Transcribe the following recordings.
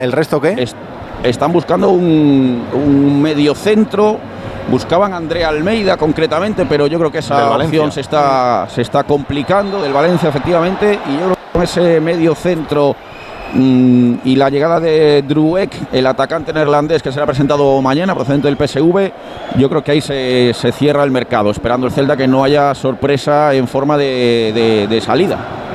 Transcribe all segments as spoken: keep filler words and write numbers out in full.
¿El resto qué? Es, están buscando un, un medio centro. Buscaban a Andrea Almeida concretamente, pero yo creo que esa opción se está, se está complicando. Del Valencia, efectivamente. Y yo creo que con ese medio centro mmm, y la llegada de Druek, el atacante neerlandés que será presentado mañana, procedente del P S V, yo creo que ahí se, se cierra el mercado, esperando el Celta que no haya sorpresa en forma de, de, de salida.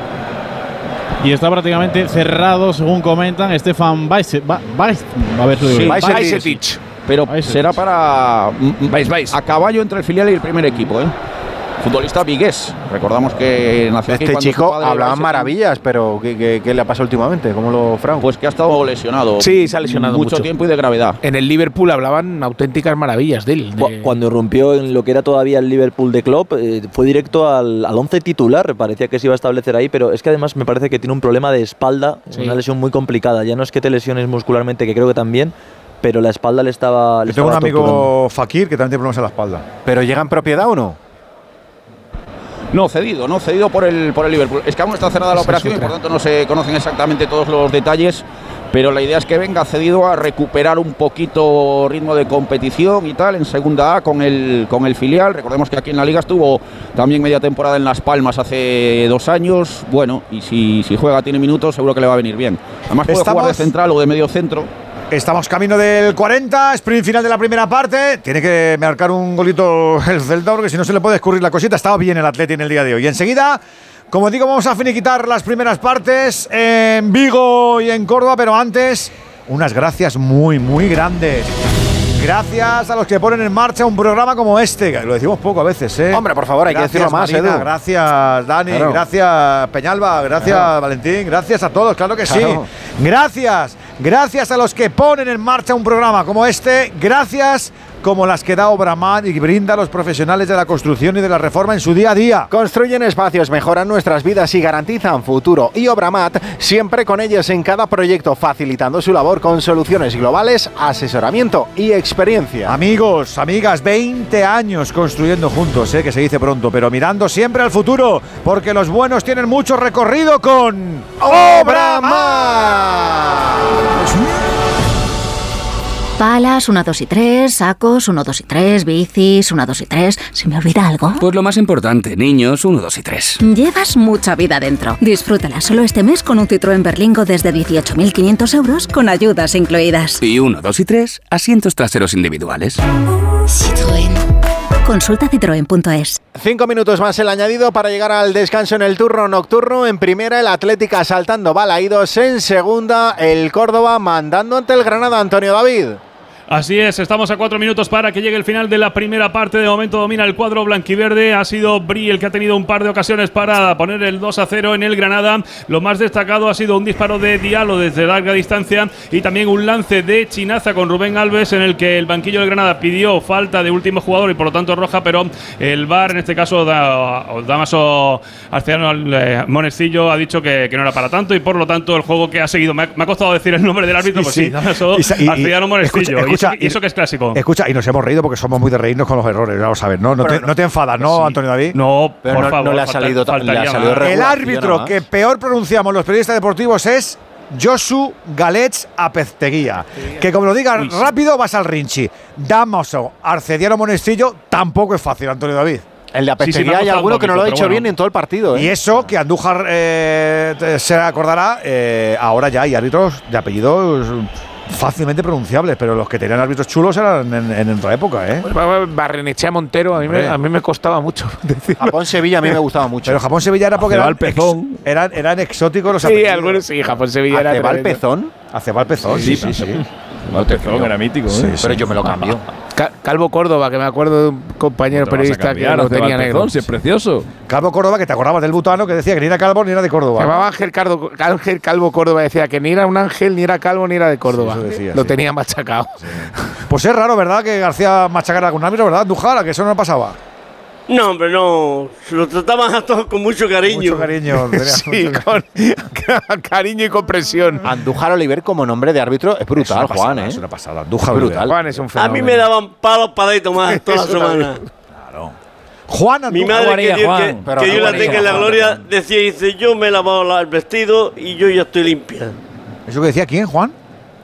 Y está prácticamente cerrado, según comentan, Stefan Bajcetic. Sí, Bajcetic. Pero Bajcetic. Será para vais, vais. a caballo entre el filial y el primer equipo, ¿eh? Futbolista vigués. Recordamos que nació este aquí cuando chico hablaba maravillas, pero ¿qué, qué, ¿qué le ha pasado últimamente? ¿Cómo lo Fran? Pues que ha estado lesionado. Sí, se ha lesionado mucho, mucho tiempo y de gravedad. En el Liverpool hablaban auténticas maravillas de él. De... Cuando rompió en lo que era todavía el Liverpool de Klopp, eh, fue directo al, al once titular. Parecía que se iba a establecer ahí, pero es que además me parece que tiene un problema de espalda, sí. Una lesión muy complicada. Ya no es que te lesiones muscularmente, que creo que también, pero la espalda le estaba. Le Yo tengo estaba un amigo torturando. Fakir que también tiene problemas en la espalda. ¿Pero llega en propiedad o no? No, cedido, no, cedido por el, por el Liverpool. Es que aún está cerrada la operación y por tanto no se conocen exactamente todos los detalles, pero la idea es que venga cedido a recuperar un poquito ritmo de competición y tal en segunda A con el, con el filial. Recordemos que aquí en la Liga estuvo también media temporada en Las Palmas hace dos años. Bueno, y si, si juega, tiene minutos, seguro que le va a venir bien. Además puede Estamos... jugar de central o de medio centro. Estamos camino del cuarenta, sprint final de la primera parte. Tiene que marcar un golito el Celta porque si no se le puede escurrir la cosita. Estaba bien el Atleti en el día de hoy. Y enseguida, como digo, vamos a finiquitar las primeras partes en Vigo y en Córdoba, pero antes, unas gracias muy, muy grandes. Gracias a los que ponen en marcha un programa como este, que lo decimos poco a veces, ¿eh? Hombre, por favor, hay gracias, que decirlo más, Marina, Edu. Gracias, Dani, claro. Gracias, Peñalba, gracias, claro. Valentín, gracias a todos, claro que claro. sí. Gracias, gracias a los que ponen en marcha un programa como este, gracias como las que da Obramat y brinda a los profesionales de la construcción y de la reforma en su día a día. Construyen espacios, mejoran nuestras vidas y garantizan futuro. Y Obramat, siempre con ellos en cada proyecto, facilitando su labor con soluciones globales, asesoramiento y experiencia. Amigos, amigas, veinte años construyendo juntos, ¿eh? Que se dice pronto, pero mirando siempre al futuro, porque los buenos tienen mucho recorrido con Obramat. Palas, uno, dos y tres, sacos, uno, dos y tres, bicis, uno, dos y tres. ¿Se me olvida algo? Pues lo más importante, niños, uno, dos y tres. Llevas mucha vida dentro. Disfrútala solo este mes con un Citroën Berlingo desde dieciocho mil quinientos euros con ayudas incluidas. Y uno, dos y tres, asientos traseros individuales. Citroën. Consulta citroen punto es. Cinco minutos más el añadido para llegar al descanso en el turno nocturno. En primera, el Atlético saltando balaídos. En segunda, el Córdoba mandando ante el Granada. Antonio David. Así es, estamos a cuatro minutos para que llegue el final de la primera parte. De momento domina el cuadro blanquiverde. Ha sido Bri el que ha tenido un par de ocasiones para poner el dos a cero en el Granada. Lo más destacado ha sido un disparo de Diallo desde larga distancia y también un lance de Chinaza con Rubén Alves en el que el banquillo del Granada pidió falta de último jugador y por lo tanto roja, pero el V A R, en este caso da, Damaso Arceano eh, Monestillo, ha dicho que, que no era para tanto y por lo tanto el juego que ha seguido, me ha, me ha costado decir el nombre del árbitro, sí, pues sí, sí Damaso Arceano Monestillo. Escucha, Escucha, y eso que es clásico. Escucha, y nos hemos reído porque somos muy de reírnos con los errores, vamos a ver, ¿no? No, te, no, no te enfadas, ¿no, sí. Antonio David? No, pero por no, favor. No le ha salido, falta, le ha salido El árbitro que peor pronunciamos los periodistas deportivos es Josu Galets Apezteguía. Sí. Que como lo digas Uy, rápido, vas al Rinchi. Damaso Arcediano Monestillo tampoco es fácil, Antonio David. El de Apezteguía sí, sí, hay alguno que no lo ha hecho bueno. bien en todo el partido, ¿eh? Y eso, que Andújar eh, se acordará, eh, ahora ya hay árbitros de apellidos fácilmente pronunciables, pero los que tenían árbitros chulos eran en, en otra época, ¿eh? Barrenechea Montero, a mí, me, a mí me costaba mucho decirlo. Japón-Sevilla a mí me gustaba mucho. Pero Japón-Sevilla era porque eran, ex, eran, eran exóticos los sí, apellidos. Sí, algunos sí, Japón-Sevilla era… ¿Acebal Pezón? Acebal Pezón, sí, sí, sí. sí. Pezón era mítico, ¿eh? Sí, sí. Pero yo me lo cambio. Calvo Córdoba, que me acuerdo de un compañero periodista que lo tenía negro. Pezón, si es precioso. Calvo Córdoba, que te acordabas del butano, que decía que ni era calvo ni era de Córdoba. Se llamaba Ángel, Cardo, Ángel Calvo Córdoba, decía que ni era un ángel, ni era calvo, ni era de Córdoba. Sí, decía, lo sí. tenía machacado. Sí. Pues es raro, ¿verdad?, que García machacara con un árbitro, ¿verdad, Andújar? Que eso no pasaba. No, hombre, no. Lo trataban a todos con mucho cariño. Mucho cariño. sí, mucho con cariño y comprensión. Andújar Oliver como nombre de árbitro es brutal, es pasada, Juan, ¿eh? Es una pasada. Andújar Oliver. Juan es un fenómeno. A mí me daban palos para ir tomar toda la semana. Claro. Juan Andújar. Mi madre, Juanía, que, Juan. que, que yo la tenga en la gloria, decía, dice, yo me he lavado el vestido y yo ya estoy limpia. ¿Eso que decía quién, Juan?